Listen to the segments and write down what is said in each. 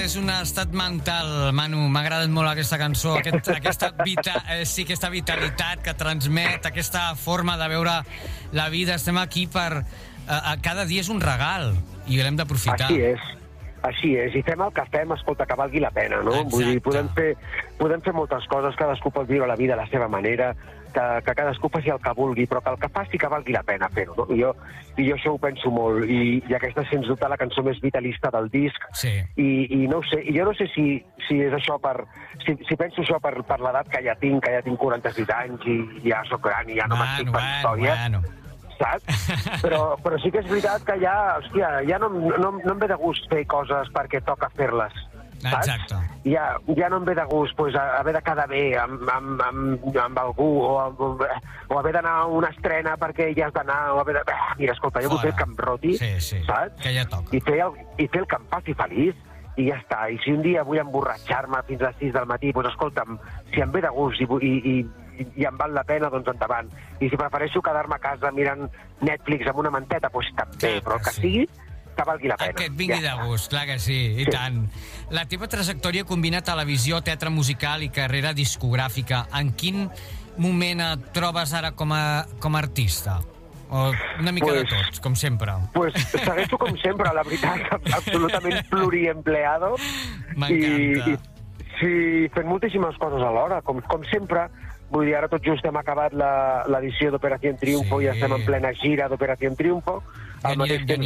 és un estat mental, Manu. M'ha agradat molt aquesta cançó, aquesta vitalitat que transmet, aquesta forma de veure la vida. Estem aquí per... cada dia és un regal i l'hem d'aprofitar. Així és, i fem el que fem, escolta, que valgui la pena, no? Exacte. Vull dir, podem fer moltes coses, cadascú pot viure la vida a la seva manera, que cadascú faci el que vulgui, però que el que faci que valgui la pena fer-ho, no? I jo això ho penso molt, i aquesta és sens dubte la cançó més vitalista del disc, sí. I no ho sé, jo no sé si és això si penso això per l'edat que ja tinc 46 anys i ja soc gran i ja no m'estic per històries, saps? Però sí que és veritat que ja, hòstia, ja no em ve de gust fer coses perquè toca fer-les, saps? Exacte. Ja no em ve de gust pues, haver de quedar bé amb algú o haver d'anar a una estrena perquè ja has d'anar o haver de... Mira, escolta, jo vull fer el que em roti, saps? Que ja toca. I fer el que em faci feliç i ja està. I si un dia vull emborratxar-me fins a les 6 del matí, doncs escolta'm, si em ve de gust i em val la pena, doncs endavant. I si prefereixo quedar-me a casa mirant Netflix amb una manteta, doncs també, però el que sigui, que valgui la pena. Que et vingui de gust, clar que sí, i tant. La teva trajectòria combina televisió, teatre musical i carrera discogràfica. En quin moment et trobes ara com a artista? O una mica de tots, com sempre? Pues segueixo com sempre, la veritat, absolutament pluriempleado. M'encanta. Sí, fent moltíssimes coses alhora, com sempre. Vull dir, ara tot just hem acabat l'edició d'Operació Triunfo i estem en plena gira d'Operació Triunfo. Al mateix temps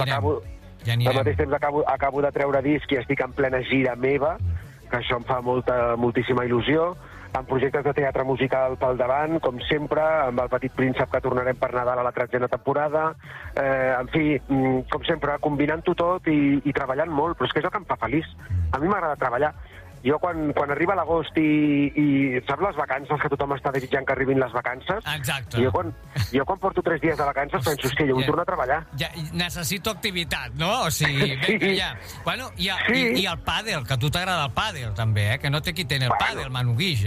acabo de treure disc i estic en plena gira meva, que això em fa moltíssima il·lusió. Amb projectes de teatre musical pel davant, com sempre, amb el Petit Príncep que tornarem per Nadal a la 13a temporada. En fi, com sempre, combinant-ho tot i treballant molt, però és que és el que em fa feliç. A mi m'agrada treballar. Jo, quan arriba l'agost i saps les vacances, que tothom està desitjant que arribin les vacances? Exacte. Jo quan porto 3 dies de vacances penso, hòstia, jo vull tornar a treballar. Ja, necessito activitat, no? O sigui, ja. Bueno, i el pàdel, que a tu t'agrada el pàdel, també, que no té qui té el pàdel, Manu Guix,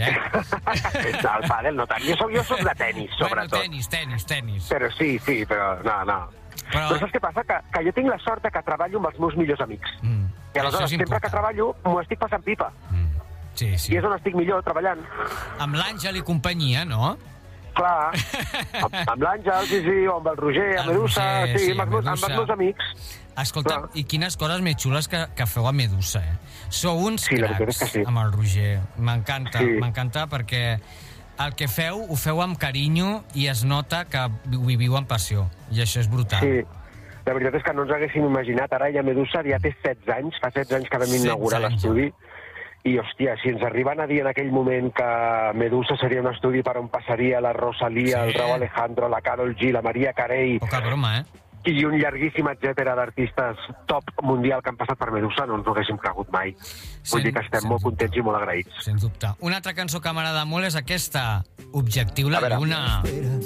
El pàdel no tant. Jo soc de tenis, sobretot. Bueno, tenis. Però sí, però no. Però saps què passa? Que jo tinc la sort que treballo amb els meus millors amics. I aleshores, sempre que treballo, m'ho estic passant pipa. Sí. I és on estic millor, treballant. Amb l'Àngel i companyia, no? Clar, amb l'Àngel, sí, o amb el Roger, amb Medusa, amb els meus amics. Escolta, i quines coses més xules que feu a Medusa, Sou uns cracs amb el Roger. M'encanta perquè el que feu, ho feu amb carinyo i es nota que ho viviu amb passió. I això és brutal. Sí, la veritat és que no ens haguéssim imaginat. Ara ja Medusa ja té 16 anys, fa 16 anys que vam inaugurar l'estudi. I, hòstia, si ens arriben a dir en aquell moment que Medusa seria un estudi per on passaria la Rosalía, el Rauw Alejandro, la Karol G, la Maria Carey... Poca broma, I un llarguíssim etcètera d'artistes top mundial que han passat per Medusa, no ens ho haguéssim cregut mai. Vull dir que estem molt contents i molt agraïts. Sens dubte. Una altra cançó que m'agrada molt és aquesta, Objectiu la Lluna.